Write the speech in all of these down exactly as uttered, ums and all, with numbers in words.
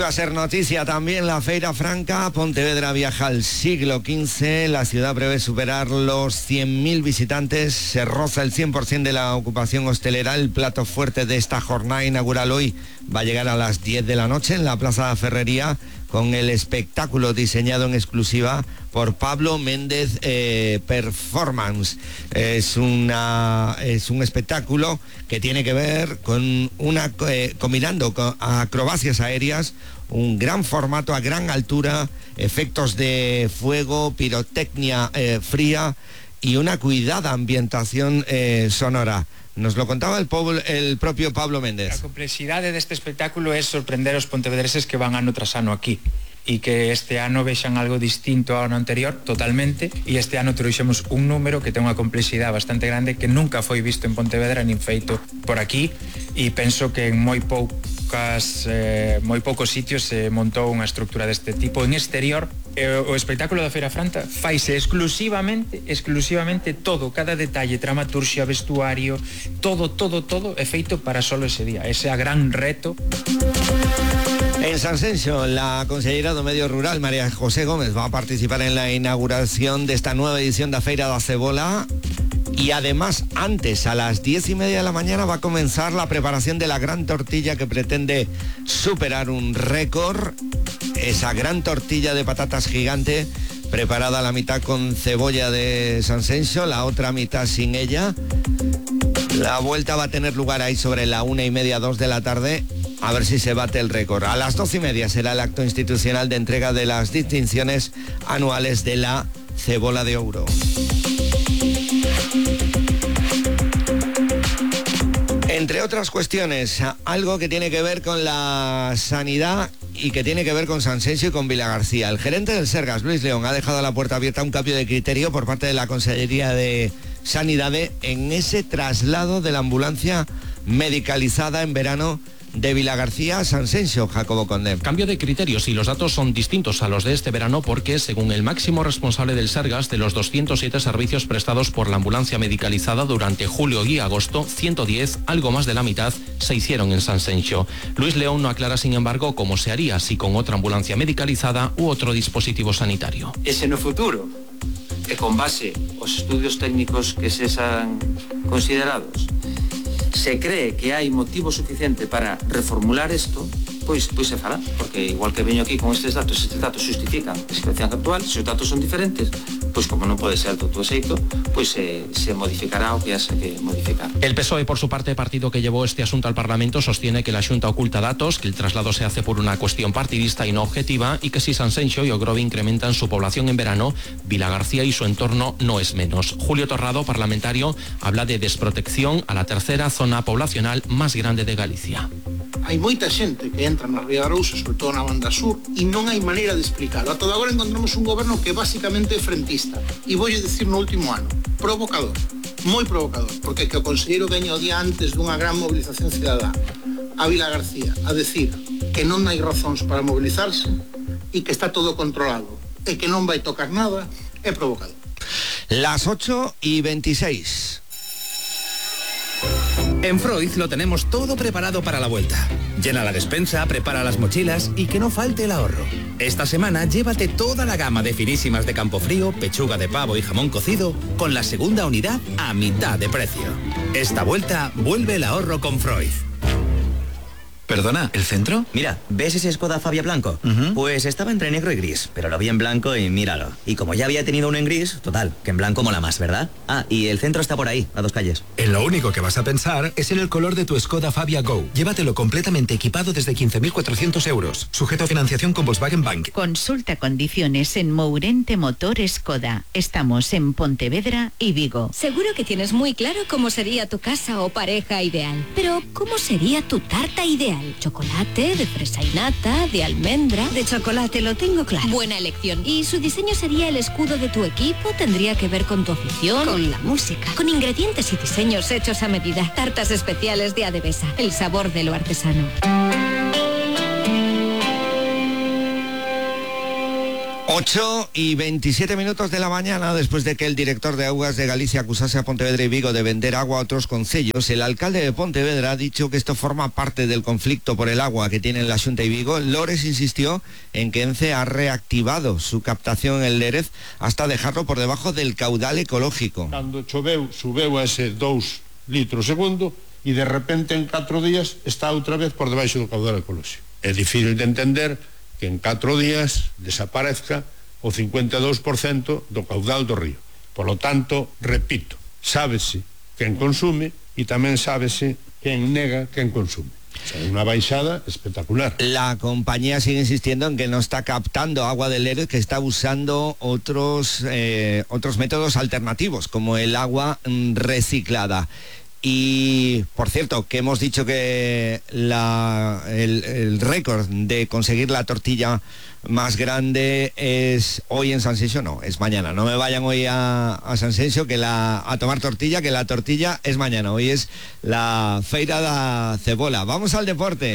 va a ser noticia también la Feira Franca. Pontevedra viaja al siglo quince. La ciudad prevé superar los cien mil visitantes. Se roza el cien por ciento de la ocupación hostelera. El plato fuerte de esta jornada inaugural hoy va a llegar a las diez de la noche en la Plaza de Ferrería, con el espectáculo diseñado en exclusiva por Pablo Méndez eh, Performance. Es, una, es un espectáculo que tiene que ver con una eh, combinando con acrobacias aéreas, un gran formato a gran altura, efectos de fuego, pirotecnia eh, fría y una cuidada ambientación eh, sonora. Nos lo contaba el, Pablo, el propio Pablo Méndez. A complexidade deste espectáculo é sorprender os pontevedreses que van ano tras ano aquí e que este ano vexan algo distinto ao ano anterior totalmente, e este ano trouxemos un número que ten unha complexidade bastante grande que nunca foi visto en Pontevedra nin feito por aquí, e penso que en moi poucas eh, moi poucos sitios se montou unha estructura deste tipo en exterior. Eh, o espectáculo da Feira Franca faise exclusivamente exclusivamente todo, cada detalle, dramaturxia, vestuario, todo, todo, todo é feito para solo ese día. Ese é a gran reto. En Sanxenxo, la consellera do Medio Rural, María José Gómez, va a participar en la inauguración de esta nueva edición da Feira da Cebola. Y además, antes, a las diez y media de la mañana, va a comenzar la preparación de la gran tortilla que pretende superar un récord. Esa gran tortilla de patatas gigante, preparada a la mitad con cebolla de Sanxenxo, la otra mitad sin ella. La vuelta va a tener lugar ahí sobre la una y media, dos de la tarde. A ver si se bate el récord. A las doce y media será el acto institucional de entrega de las distinciones anuales de la Cebola de Ouro. Entre otras cuestiones, algo que tiene que ver con la sanidad y que tiene que ver con Sanxenxo y con Vilagarcía. El gerente del Sergas, Luis León, ha dejado la puerta abierta a un cambio de criterio por parte de la Consellería de Sanidad en ese traslado de la ambulancia medicalizada en verano de Vilagarcía a Sanxenxo. Jacobo Conde. Cambio de criterios, y los datos son distintos a los de este verano porque, según el máximo responsable del Sergas, de los doscientos siete servicios prestados por la ambulancia medicalizada durante julio y agosto, ciento diez, algo más de la mitad, se hicieron en Sanxenxo. Luis León no aclara, sin embargo, cómo se haría, si con otra ambulancia medicalizada u otro dispositivo sanitario. Ese no futuro, e con base aos estudios técnicos que se han considerados, se cree que hai motivo suficiente para reformular isto, pois, pois se fará, porque igual que veño aquí con estes datos, estes datos justifican a situación actual. Se os datos son diferentes, pois como non pode ser todo xeito, pois se, se modificará o que hace que modificar. El P S O E, por su parte, partido que llevó este asunto al Parlamento, sostiene que la Xunta oculta datos, que el traslado se hace por una cuestión partidista y no objetiva, y que si Sanxenxo y Ogrove incrementan su población en verano, Vilagarcía y su entorno no es menos. Julio Torrado, parlamentario, habla de desprotección a la tercera zona poblacional más grande de Galicia. Hai moita xente que entra na Ría de Arousa, sobre todo na banda sur, e non hai maneira de explicarlo. A todo agora encontramos un goberno que basicamente é frentista. E voulle dicir no último ano, provocador, moi provocador, porque que o conselleiro veña o día antes dunha gran movilización cidadá a Vilagarcía a decir que non hai razóns para movilizarse e que está todo controlado e que non vai tocar nada, é provocador. Las ocho y veintiséis. En Freud lo tenemos todo preparado para la vuelta. Llena la despensa, prepara las mochilas y que no falte el ahorro. Esta semana llévate toda la gama de finísimas de Campofrío, pechuga de pavo y jamón cocido con la segunda unidad a mitad de precio. Esta vuelta vuelve el ahorro con Freud. Perdona, ¿el centro? Mira, ¿ves ese Skoda Fabia blanco? Uh-huh. Pues estaba entre negro y gris, pero lo vi en blanco y míralo. Y como ya había tenido uno en gris, total, que en blanco mola más, ¿verdad? Ah, y el centro está por ahí, a dos calles. En lo único que vas a pensar es en el color de tu Skoda Fabia Go. Llévatelo completamente equipado desde quince mil cuatrocientos euros. Sujeto a financiación con Volkswagen Bank. Consulta condiciones en Mourente Motor Skoda. Estamos en Pontevedra y Vigo. Seguro que tienes muy claro cómo sería tu casa o pareja ideal. Pero, ¿cómo sería tu tarta ideal? Chocolate, de fresa y nata, de almendra. De chocolate, lo tengo claro. Buena elección. ¿Y su diseño sería el escudo de tu equipo? ¿Tendría que ver con tu afición? Con la música. Con ingredientes y diseños hechos a medida. Tartas especiales de Adebesa. El sabor de lo artesano. ocho y veintisiete minutos de la mañana, después de que el director de Aguas de Galicia acusase a Pontevedra y Vigo de vender agua a otros concellos, el alcalde de Pontevedra ha dicho que esto forma parte del conflicto por el agua que tienen la Xunta y Vigo. Lores insistió en que Ence ha reactivado su captación en el Lérez hasta dejarlo por debajo del caudal ecológico. Cuando choveu, subeu a ese dos litros segundo y de repente en cuatro días está otra vez por debaixo do caudal ecológico. É difícil de entender que en cuatro días desaparezca o cincuenta e dous por ciento do caudal do río. Por lo tanto, repito, sábese quen consume e tamén sábese quen nega quen consume. O sea, una baixada espectacular. La compañía sigue insistiendo en que no está captando agua del Lérez, que está usando otros, eh, otros métodos alternativos, como el agua reciclada. Y, por cierto, que hemos dicho que la, el, el récord de conseguir la tortilla más grande es hoy en San Sensio, no, es mañana. No me vayan hoy a, a San Sensio que la, a tomar tortilla, que la tortilla es mañana. Hoy es la Feira da Cebola. Vamos al deporte.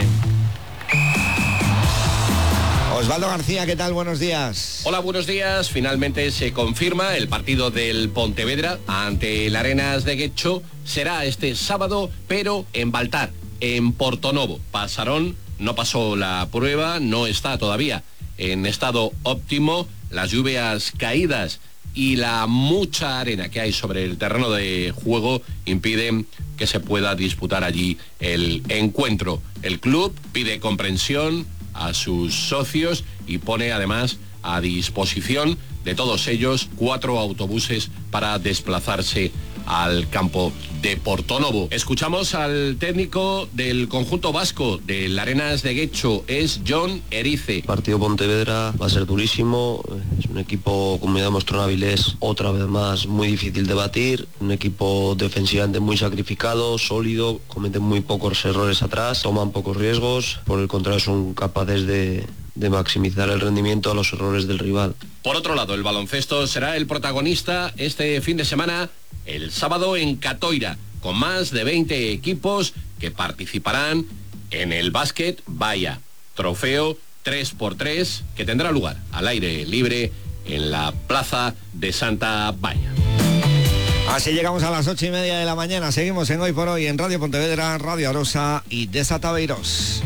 Osvaldo García, ¿qué tal? Buenos días. Hola, buenos días. Finalmente se confirma el partido del Pontevedra ante el Arenas de Guecho. Será este sábado, pero en Baltar, en Portonovo. Pasarón no pasó la prueba, no está todavía en estado óptimo. Las lluvias caídas y la mucha arena que hay sobre el terreno de juego impiden que se pueda disputar allí el encuentro. El club pide comprensión a sus socios y pone además a disposición de todos ellos cuatro autobuses para desplazarse al campo de Portonovo. Escuchamos al técnico del conjunto vasco del Arenas de Guecho, es Jon Erice. El partido Pontevedra va a ser durísimo, es un equipo, como ya demostró en Avilés, otra vez más muy difícil de batir, un equipo defensivamente muy sacrificado, sólido, cometen muy pocos errores atrás, toman pocos riesgos, por el contrario son capaces de... de maximizar el rendimiento a los errores del rival. Por otro lado, el baloncesto será el protagonista este fin de semana, el sábado en Catoira, con más de veinte equipos que participarán en el básquet Vaya, trofeo tres por tres, que tendrá lugar al aire libre en la plaza de Santa Vaya. Así llegamos a las ocho y media de la mañana. Seguimos en Hoy por Hoy en Radio Pontevedra, Radio Arosa y Desatabeiros.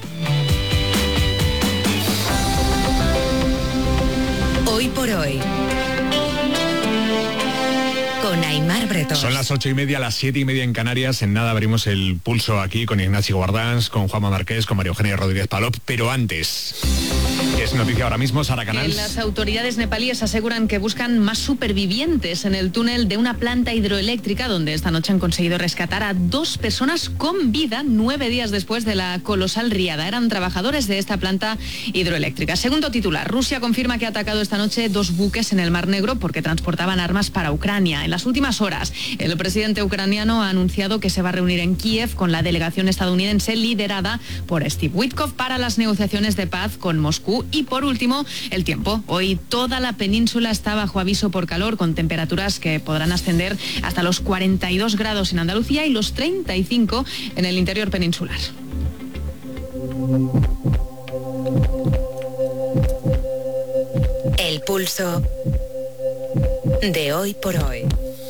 Hoy por Hoy, con Aimar Bretón. Son las ocho y media, las siete y media en Canarias. En nada abrimos el pulso aquí con Ignacio Guardans, con Juanma Marqués, con María Eugenia Rodríguez Palop. Pero antes, ¿qué es noticia ahora mismo, Sara Canals? Las autoridades nepalíes aseguran que buscan más supervivientes en el túnel de una planta hidroeléctrica donde esta noche han conseguido rescatar a dos personas con vida nueve días después de la colosal riada. Eran trabajadores de esta planta hidroeléctrica. Segundo titular, Rusia confirma que ha atacado esta noche dos buques en el Mar Negro porque transportaban armas para Ucrania. En las últimas horas, el presidente ucraniano ha anunciado que se va a reunir en Kiev con la delegación estadounidense liderada por Steve Witkoff para las negociaciones de paz con Moscú. Y por último, el tiempo. Hoy toda la península está bajo aviso por calor, con temperaturas que podrán ascender hasta los cuarenta y dos grados en Andalucía y los treinta y cinco en el interior peninsular. El pulso de Hoy por Hoy.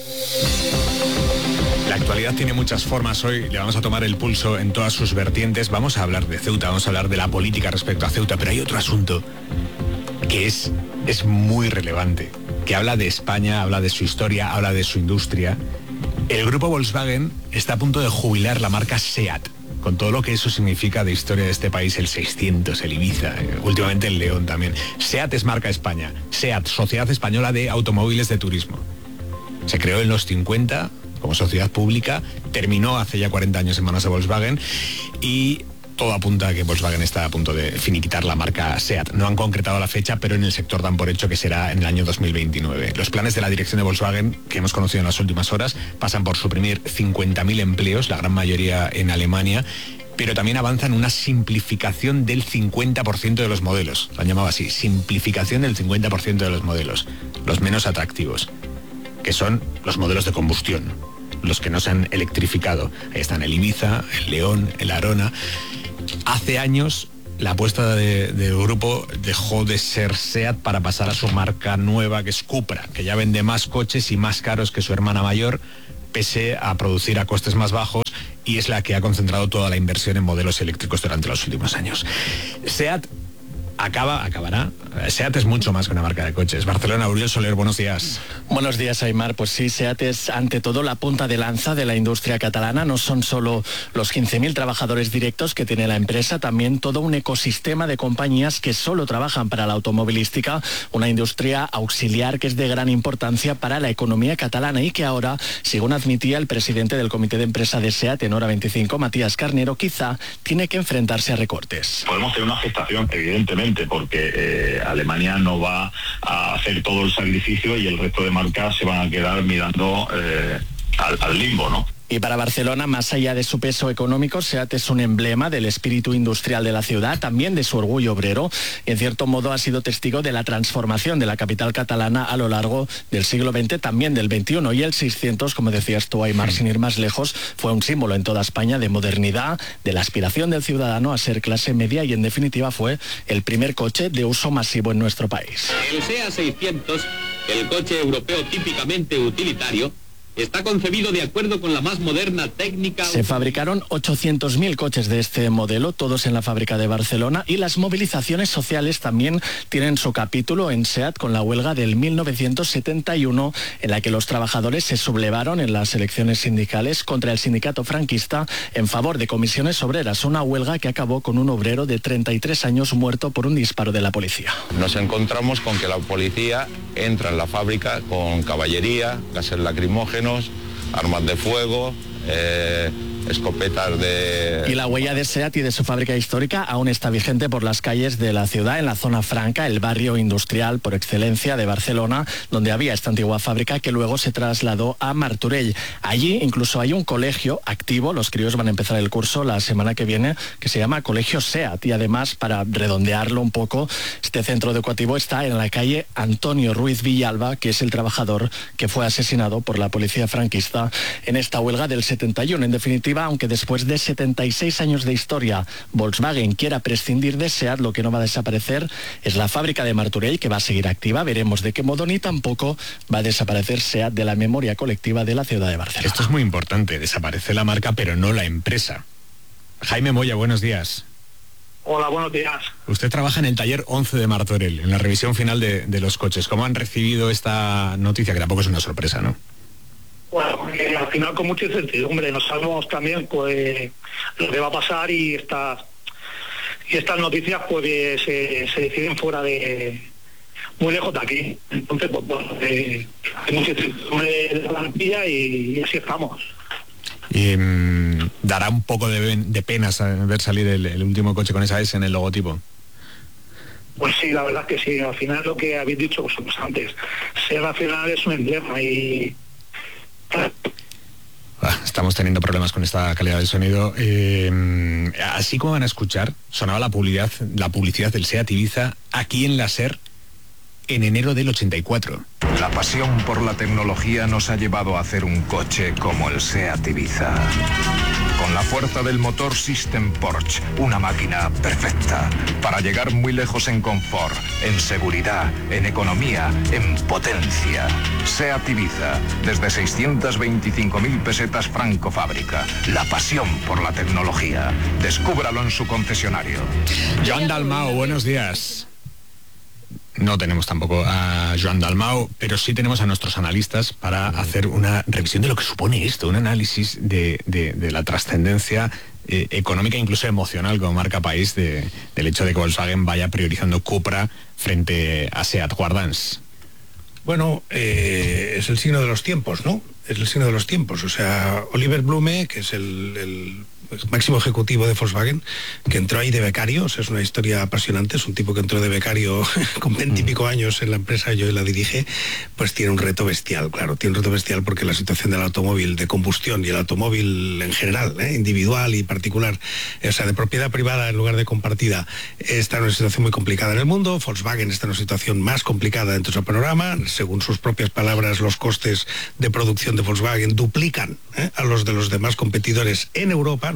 La actualidad tiene muchas formas. Hoy le vamos a tomar el pulso en todas sus vertientes. Vamos a hablar de Ceuta, vamos a hablar de la política respecto a Ceuta, pero hay otro asunto que es, es muy relevante, que habla de España, habla de su historia, habla de su industria. El grupo Volkswagen está a punto de jubilar la marca SEAT, con todo lo que eso significa de historia de este país, el seiscientos, el Ibiza, últimamente el León también. SEAT es marca España, SEAT, Sociedad Española de Automóviles de Turismo. Se creó en los cincuenta como sociedad pública, terminó hace ya cuarenta años en manos de Volkswagen y todo apunta a que Volkswagen está a punto de finiquitar la marca SEAT. No han concretado la fecha, pero en el sector dan por hecho que será en el año dos mil veintinueve. Los planes de la dirección de Volkswagen, que hemos conocido en las últimas horas, pasan por suprimir cincuenta mil empleos, la gran mayoría en Alemania, pero también avanzan una simplificación del cincuenta por ciento de los modelos. Lo han llamado así, simplificación del cincuenta por ciento de los modelos, los menos atractivos, que son los modelos de combustión, los que no se han electrificado. Ahí están el Ibiza, el León, el Arona. Hace años la apuesta de, del grupo dejó de ser SEAT para pasar a su marca nueva, que es Cupra, que ya vende más coches y más caros que su hermana mayor, pese a producir a costes más bajos, y es la que ha concentrado toda la inversión en modelos eléctricos durante los últimos años. SEAT acaba, acabará. SEAT es mucho más que una marca de coches. Barcelona, Uriel Soler, buenos días. Buenos días, Aymar. Pues sí, SEAT es ante todo la punta de lanza de la industria catalana. No son solo los quince mil trabajadores directos que tiene la empresa, también todo un ecosistema de compañías que solo trabajan para la automovilística, una industria auxiliar que es de gran importancia para la economía catalana y que ahora, según admitía el presidente del comité de empresa de SEAT en Hora veinticinco, Matías Carnero, quizá tiene que enfrentarse a recortes. Podemos tener una afectación, evidentemente, porque eh, Alemania no va a hacer todo el sacrificio y el resto de marcas se van a quedar mirando eh, al, al limbo, ¿no? Y para Barcelona, más allá de su peso económico, SEAT es un emblema del espíritu industrial de la ciudad, también de su orgullo obrero, y en cierto modo ha sido testigo de la transformación de la capital catalana a lo largo del siglo veinte, también del veintiuno, y el seiscientos, como decías tú, Aymar, sin ir más lejos, fue un símbolo en toda España de modernidad, de la aspiración del ciudadano a ser clase media, y en definitiva fue el primer coche de uso masivo en nuestro país. El SEAT seiscientos, el coche europeo típicamente utilitario, está concebido de acuerdo con la más moderna técnica. Se fabricaron ochocientos mil coches de este modelo, todos en la fábrica de Barcelona, y las movilizaciones sociales también tienen su capítulo en SEAT con la huelga del mil novecientos setenta y uno, en la que los trabajadores se sublevaron en las elecciones sindicales contra el sindicato franquista en favor de comisiones obreras, una huelga que acabó con un obrero de treinta y tres años muerto por un disparo de la policía. Nos encontramos con que la policía entra en la fábrica con caballería, gases lacrimógenos, armas de fuego, eh, escopetas de... Y la huella de SEAT y de su fábrica histórica aún está vigente por las calles de la ciudad, en la zona franca, el barrio industrial por excelencia de Barcelona, donde había esta antigua fábrica que luego se trasladó a Martorell. Allí incluso hay un colegio activo, los críos van a empezar el curso la semana que viene, que se llama Colegio SEAT, y además, para redondearlo un poco, este centro educativo está en la calle Antonio Ruiz Villalba, que es el trabajador que fue asesinado por la policía franquista en esta huelga del setenta y uno. En definitiva, aunque después de setenta y seis años de historia Volkswagen quiera prescindir de SEAT, lo que no va a desaparecer es la fábrica de Martorell, que va a seguir activa, veremos de qué modo, ni tampoco va a desaparecer SEAT de la memoria colectiva de la ciudad de Barcelona. Esto es muy importante, desaparece la marca pero no la empresa. Jaime Moya, buenos días. Hola, buenos días. Usted trabaja en el taller once de Martorell, en la revisión final de, de los coches. ¿Cómo han recibido esta noticia, que tampoco es una sorpresa, no? Bueno, eh, al final con mucha incertidumbre, no sabemos también pues lo que va a pasar, y estas y estas noticias pues se, se deciden fuera de, muy lejos de aquí. Entonces, pues bueno, eh, hay mucha incertidumbre de la plantilla y, y así estamos. Y, mmm, dará un poco de, de pena ver salir el, el último coche con esa S en el logotipo. Pues sí, la verdad es que sí. Al final lo que habéis dicho vosotros antes, SEAT al final es un emblema y... Estamos teniendo problemas con esta calidad del sonido. Eh, así como van a escuchar, sonaba la publicidad, la publicidad del SEAT Ibiza aquí en la SER en enero del ochenta y cuatro. La pasión por la tecnología nos ha llevado a hacer un coche como el SEAT Ibiza. Con la fuerza del motor System Porsche, una máquina perfecta para llegar muy lejos en confort, en seguridad, en economía, en potencia. SEAT Ibiza, desde seiscientas veinticinco mil pesetas franco fábrica. La pasión por la tecnología. Descúbralo en su concesionario. Joan Dalmau, buenos días. No tenemos tampoco a Joan Dalmau, pero sí tenemos a nuestros analistas para hacer una revisión de lo que supone esto, un análisis de, de, de la trascendencia eh, económica, incluso emocional, como marca país, de, del hecho de que Volkswagen vaya priorizando Cupra frente a SEAT. Guardans. Bueno, eh, es el signo de los tiempos, ¿no? Es el signo de los tiempos. O sea, Oliver Blume, que es el, el máximo ejecutivo de Volkswagen, que entró ahí de becario, o sea, es una historia apasionante, es un tipo que entró de becario con veinte y pico años en la empresa, yo la dirige, pues tiene un reto bestial, claro, tiene un reto bestial porque la situación del automóvil de combustión y el automóvil en general, ¿eh? individual y particular, o sea, de propiedad privada en lugar de compartida, está en una situación muy complicada en el mundo. Volkswagen está en una situación más complicada dentro de su panorama. Según sus propias palabras, los costes de producción de Volkswagen duplican ¿eh? a los de los demás competidores en Europa, no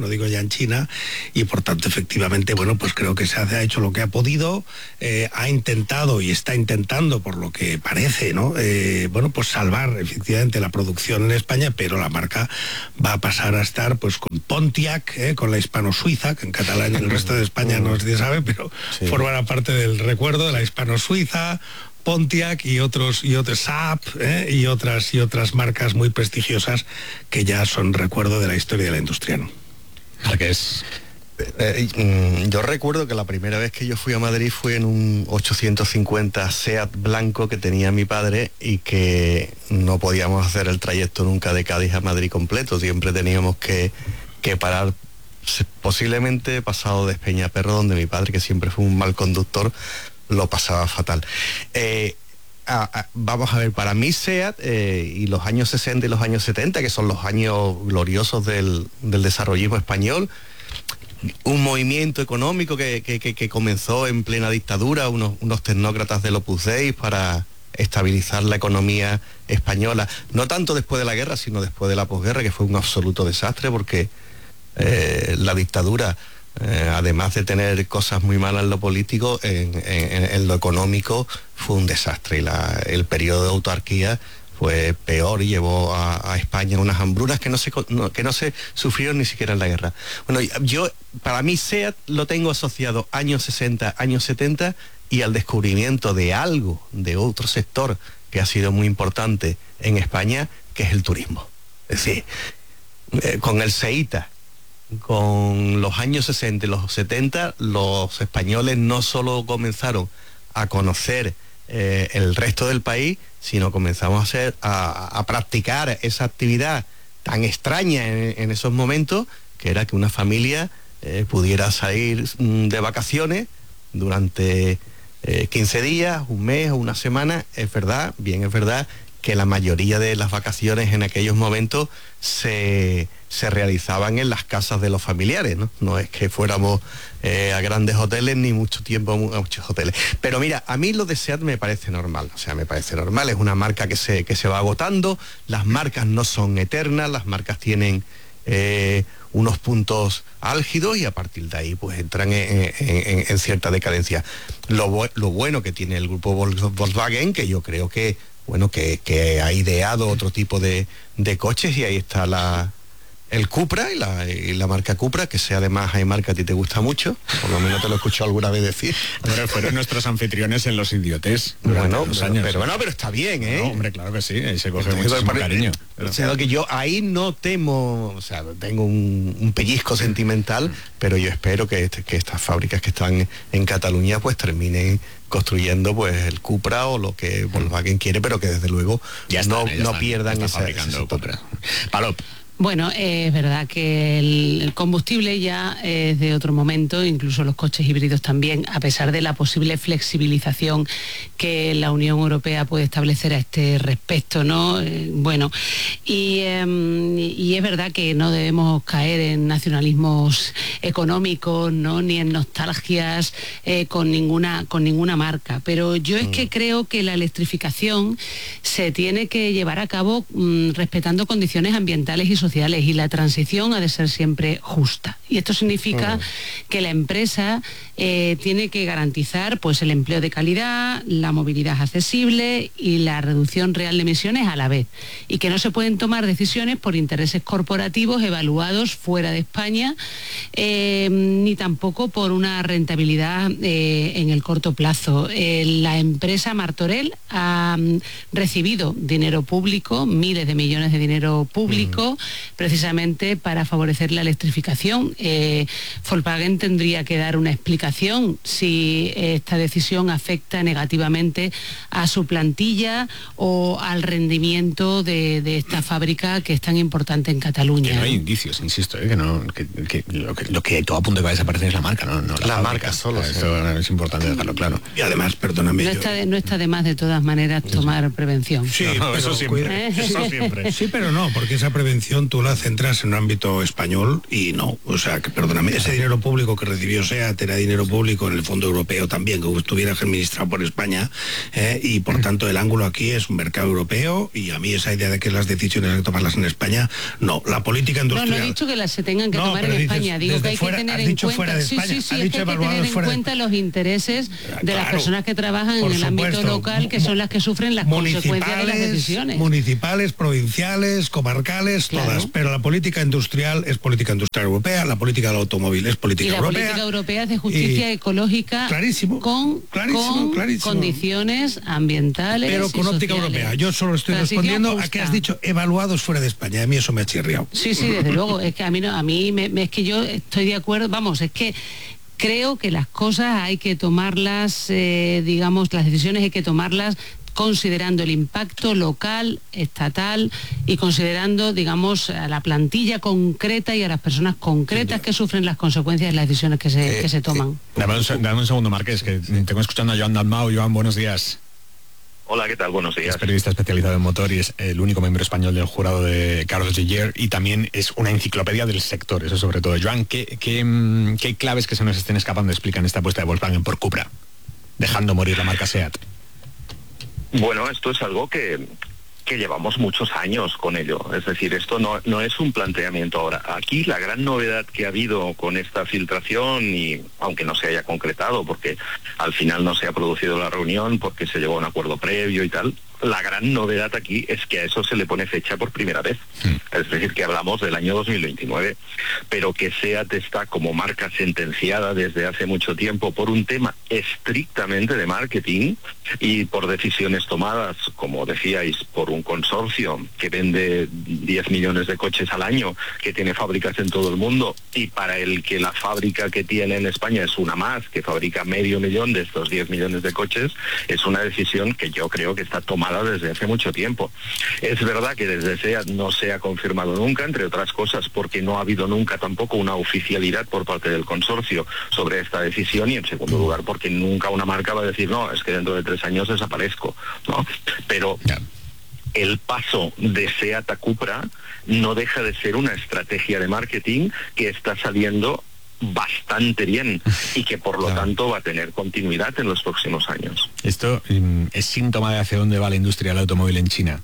no digo ya en China, y por tanto efectivamente, bueno, pues creo que se ha hecho lo que ha podido, eh, ha intentado y está intentando, por lo que parece, ¿no? Eh, bueno, pues salvar efectivamente la producción en España, pero la marca va a pasar a estar pues con Pontiac, eh, con la hispano-suiza, que en catalán y en el resto de España no se sabe, pero sí, formará parte del recuerdo de la hispano-suiza, Pontiac y otros y otros Saab, ¿eh? y otras y otras marcas muy prestigiosas que ya son recuerdo de la historia de la industria, ¿no? Marqués. Eh, yo recuerdo que la primera vez que yo fui a Madrid fue en un ochocientos cincuenta Seat blanco que tenía mi padre y que no podíamos hacer el trayecto nunca de Cádiz a Madrid completo, siempre teníamos que, que parar posiblemente pasado de Espeñaperro, donde mi padre, que siempre fue un mal conductor, lo pasaba fatal. Eh, a, a, vamos a ver, para mí SEAT eh, y los años sesenta y los años setenta, que son los años gloriosos del, del desarrollismo español, un movimiento económico que, que, que, que comenzó en plena dictadura, unos, unos tecnócratas del Opus Dei para estabilizar la economía española, no tanto después de la guerra, sino después de la posguerra, que fue un absoluto desastre, porque eh, la dictadura, Eh, además de tener cosas muy malas en lo político, en, en, en lo económico fue un desastre, y la, el periodo de autarquía fue peor y llevó a, a España unas hambrunas que no, se, no, que no se sufrieron ni siquiera en la guerra. Bueno, yo, para mí SEAT lo tengo asociado años sesenta, años setenta y al descubrimiento de algo, de otro sector que ha sido muy importante en España, que es el turismo. Es decir, eh, con el SEITA, con los años sesenta y los setenta, los españoles no solo comenzaron a conocer eh, el resto del país, sino comenzamos a, hacer, a, a practicar esa actividad tan extraña en, en esos momentos, que era que una familia eh, pudiera salir de vacaciones durante eh, quince días, un mes o una semana. Es verdad, bien es verdad, que la mayoría de las vacaciones en aquellos momentos se, se realizaban en las casas de los familiares, ¿no? No es que fuéramos eh, a grandes hoteles ni mucho tiempo a muchos hoteles. Pero mira, a mí lo de SEAT me parece normal, o sea, me parece normal, es una marca que se, que se va agotando, las marcas no son eternas, las marcas tienen eh, unos puntos álgidos y a partir de ahí pues entran en, en, en cierta decadencia. Lo, lo bueno que tiene el grupo Volkswagen, que yo creo que bueno, que, que ha ideado otro tipo de, de coches, y ahí está la, el Cupra y la, y la marca Cupra, que sea además hay marca a ti te gusta mucho, por lo menos te lo he escuchado alguna vez decir. Pero fueron nuestros anfitriones en Los Idiotes bueno, los pero, años. Pero bueno, pero está bien, ¿eh? No, hombre, claro que sí, ahí se coge muchísimo cariño. Pero, o sea, que yo ahí no temo, o sea, tengo un, un pellizco sentimental, pero yo espero que, este, que estas fábricas que están en Cataluña pues terminen construyendo pues el Cupra o lo que Volkswagen quiere, pero que desde luego ya están, no, ya no están, pierdan esa, fabricando ese Cupra. Palop. Bueno, eh, es verdad que el, el combustible ya es de otro momento, incluso los coches híbridos también, a pesar de la posible flexibilización que la Unión Europea puede establecer a este respecto, ¿no? Eh, bueno, y, eh, y es verdad que no debemos caer en nacionalismos económicos, ¿no? Ni en nostalgias eh, con ninguna con ninguna marca, pero yo es que creo que la electrificación se tiene que llevar a cabo mmm, respetando condiciones ambientales y sociales, y la transición ha de ser siempre justa. Y esto significa uh-huh. que la empresa eh, tiene que garantizar pues el empleo de calidad, la movilidad accesible y la reducción real de emisiones a la vez. Y que no se pueden tomar decisiones por intereses corporativos evaluados fuera de España, eh, ni tampoco por una rentabilidad eh, en el corto plazo. Eh, la empresa Martorell ha um, recibido dinero público, miles de millones de dinero público, uh-huh. precisamente para favorecer la electrificación. Eh, Volkswagen tendría que dar una explicación si esta decisión afecta negativamente a su plantilla o al rendimiento de, de esta fábrica que es tan importante en Cataluña. Que no hay indicios, insisto, ¿eh? que, no, que, que, lo que lo que todo a punto que va a desaparecer es la marca, no, no la, la marca solo. Eso sí. Es importante dejarlo claro. Y además, perdóname. No está de, no está de más de todas maneras tomar prevención. Sí, no, no, pero, eso siempre. Eso siempre. Sí, pero no, porque esa prevención cuestión tú la centras en un ámbito español y no, o sea, que perdóname, ese dinero público que recibió SEAT era dinero público en el Fondo Europeo también, que estuviera administrado por España, eh, y por tanto el ángulo aquí es un mercado europeo, y a mí esa idea de que las decisiones hay que tomarlas en España, no, la política industrial... No, no he dicho que las se tengan que no, tomar en dices, España, digo que hay fuera, que tener en cuenta, sí, sí, sí, es que hay que tener en cuenta los intereses de claro, las personas que trabajan en el supuesto, ámbito local, que son las que sufren las consecuencias de las decisiones. Municipales, provinciales, comarcales, claro, todas, pero la política industrial es política industrial europea, la política del automóvil es política y la europea. La política europea es de justicia ecológica clarísimo, con, clarísimo, con clarísimo. condiciones ambientales pero con y óptica sociales. Europea. Yo solo estoy Transición respondiendo justa. A que has dicho evaluados fuera de España. A mí eso me ha chirriado. Sí, sí, desde luego. Es que a mí no, a mí me, es que yo estoy de acuerdo. Vamos, es que creo que las cosas hay que tomarlas, eh, digamos, las decisiones hay que tomarlas considerando el impacto local, estatal y considerando, digamos, a la plantilla concreta y a las personas concretas que sufren las consecuencias de las decisiones que se, eh, que se toman. Eh, dame, un, dame un segundo, Marqués, que tengo escuchando a Joan Dalmau. Joan, buenos días. Hola, ¿qué tal? Buenos días. Es periodista especializado en motor y es el único miembro español del jurado de Carlos Gillier, y también es una enciclopedia del sector, eso sobre todo. Joan, ¿qué, qué, qué claves que se nos estén escapando explican esta apuesta de Volkswagen por Cupra, dejando morir la marca SEAT? Bueno, esto es algo que, que llevamos muchos años con ello. Es decir, esto no, no es un planteamiento ahora. Aquí la gran novedad que ha habido con esta filtración, y aunque no se haya concretado, porque al final no se ha producido la reunión, porque se llegó a un acuerdo previo y tal, la gran novedad aquí es que a eso se le pone fecha por primera vez. Mm. Es decir, que hablamos del año dos mil veintinueve, pero que SEAT está como marca sentenciada desde hace mucho tiempo por un tema estrictamente de marketing y por decisiones tomadas, como decíais, por un consorcio que vende diez millones de coches al año, que tiene fábricas en todo el mundo, y para el que la fábrica que tiene en España es una más, que fabrica medio millón de estos diez millones de coches. Es una decisión que yo creo que está tomada desde hace mucho tiempo. Es verdad que desde SEAT no se ha confirmado nunca, entre otras cosas porque no ha habido nunca tampoco una oficialidad por parte del consorcio sobre esta decisión, y en segundo lugar porque nunca una marca va a decir no, es que dentro de tres años desaparezco, ¿no? Pero el paso de SEAT a Cupra no deja de ser una estrategia de marketing que está saliendo bastante bien y que por lo claro. tanto va a tener continuidad en los próximos años. Esto um, es síntoma de hacia dónde va la industria del automóvil en China.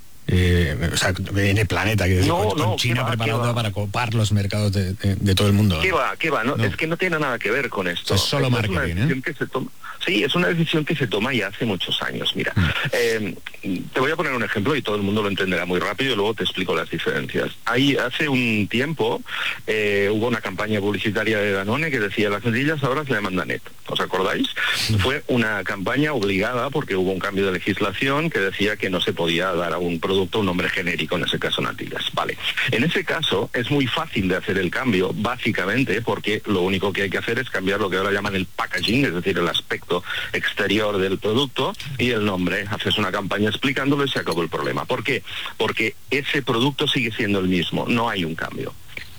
Eh, o sea, en el planeta, que no, con, no, con China va, preparado para copar los mercados de, de, de todo el mundo. ¿Qué va? ¿Qué va? No, no. Es que no tiene nada que ver con esto. Es solo Esto marketing, es una ¿eh? que se toma, sí, es una decisión que se toma ya hace muchos años. Mira, mm. eh, te voy a poner un ejemplo y todo el mundo lo entenderá muy rápido y luego te explico las diferencias. Ahí hace un tiempo eh, hubo una campaña publicitaria de Danone que decía las natillas ahora se llaman Danet. ¿Os acordáis? Mm. Fue una campaña obligada porque hubo un cambio de legislación que decía que no se podía dar a un producto un nombre genérico, en ese caso natillas. Vale. En ese caso es muy fácil de hacer el cambio, básicamente porque lo único que hay que hacer es cambiar lo que ahora llaman el packaging, es decir, el aspecto exterior del producto y el nombre. Haces una campaña explicándolo y se acabó el problema. ¿Por qué? Porque ese producto sigue siendo el mismo, no hay un cambio.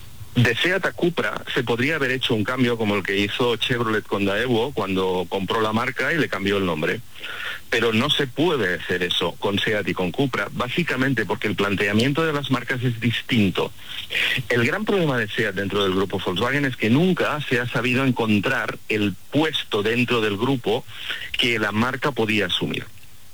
De SEAT a Cupra se podría haber hecho un cambio como el que hizo Chevrolet con Daewoo cuando compró la marca y le cambió el nombre. Pero no se puede hacer eso con SEAT y con Cupra, básicamente porque el planteamiento de las marcas es distinto. El gran problema de SEAT dentro del grupo Volkswagen es que nunca se ha sabido encontrar el puesto dentro del grupo que la marca podía asumir.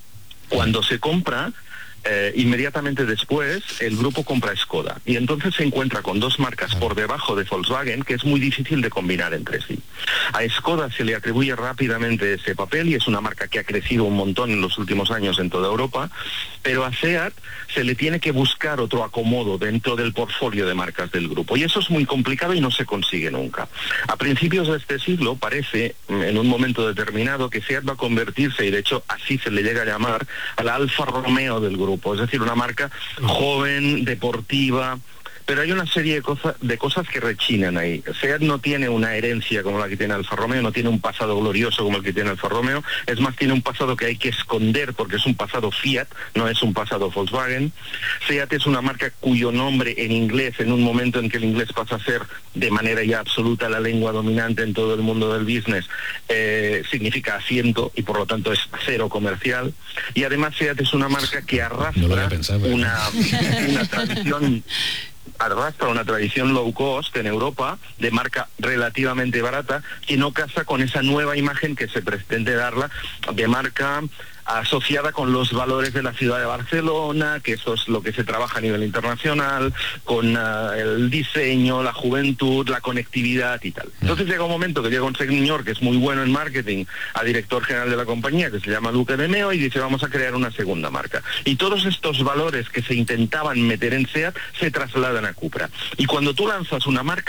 Cuando se compra, Eh, inmediatamente después el grupo compra Skoda y entonces se encuentra con dos marcas por debajo de Volkswagen que es muy difícil de combinar entre sí. A Skoda se le atribuye rápidamente ese papel y es una marca que ha crecido un montón en los últimos años en toda Europa, pero a SEAT se le tiene que buscar otro acomodo dentro del portfolio de marcas del grupo y eso es muy complicado y no se consigue nunca. A principios de este siglo parece en un momento determinado que SEAT va a convertirse, y de hecho así se le llega a llamar, a la Alfa Romeo del grupo. Es decir, una marca joven, deportiva, pero hay una serie de, cosa, de cosas que rechinan ahí. SEAT no tiene una herencia como la que tiene Alfa Romeo, no tiene un pasado glorioso como el que tiene Alfa Romeo, es más, tiene un pasado que hay que esconder porque es un pasado Fiat, no es un pasado Volkswagen. SEAT es una marca cuyo nombre en inglés, en un momento en que el inglés pasa a ser de manera ya absoluta la lengua dominante en todo el mundo del business, eh, significa asiento y por lo tanto es cero comercial. Y además SEAT es una marca que arrastra no pensar, una, una tradición arrastra una tradición low cost en Europa, de marca relativamente barata, que no casa con esa nueva imagen que se pretende darla de marca asociada con los valores de la ciudad de Barcelona, que eso es lo que se trabaja a nivel internacional, con uh, el diseño, la juventud, la conectividad y tal. Entonces llega un momento que llega un señor que es muy bueno en marketing, a director general de la compañía, que se llama Luque de Meo, y dice, vamos a crear una segunda marca. Y todos estos valores que se intentaban meter en SEAT se trasladan a Cupra. Y cuando tú lanzas una marca